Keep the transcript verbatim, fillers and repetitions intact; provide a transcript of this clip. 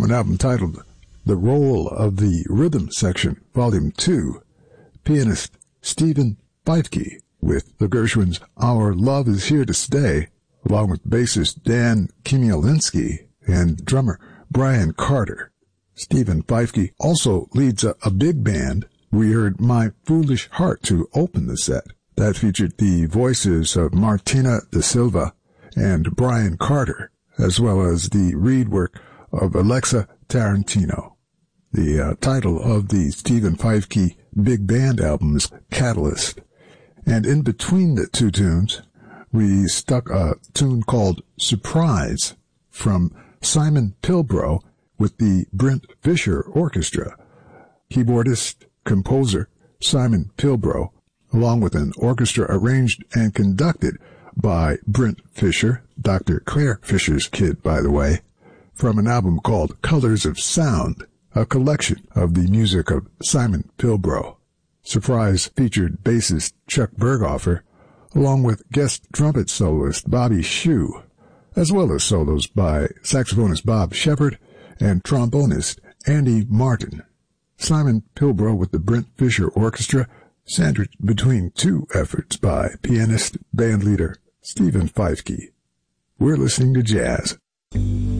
an album titled The Role of the Rhythm Section, Volume two, pianist Stephen Feifke with the Gershwins' Our Love Is Here to Stay, along with bassist Dan Chmielinski and drummer Brian Carter. Stephen Feifke also leads a, a big band. We heard My Foolish Heart to open the set. That featured the voices of Martina da Silva and Brian Carter, as well as the reed work of Alexa Tarantino. The uh, title of the Stephen Feifke big band album is Catalyst. And in between the two tunes, we stuck a tune called Surprise from Simon Pilbrow with the Brent Fisher Orchestra. Keyboardist, composer Simon Pilbrow, along with an orchestra arranged and conducted by Brent Fisher, Doctor Claire Fisher's kid, by the way, from an album called Colors of Sound, a collection of the music of Simon Pilbrow. Surprise featured bassist Chuck Berghofer, along with guest trumpet soloist Bobby Shew, as well as solos by saxophonist Bob Shepard and trombonist Andy Martin. Simon Pilbrow with the Brent Fisher Orchestra, sandwiched between two efforts by pianist bandleader Stephen Feifke. We're listening to jazz.